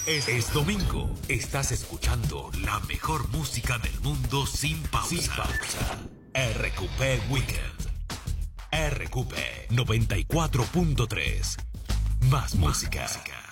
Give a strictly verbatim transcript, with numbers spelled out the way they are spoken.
Es, es domingo. Estás escuchando la mejor música del mundo sin pausa. Sin pausa. R Q P Weekend. R Q P noventa y cuatro punto tres. Más música. música.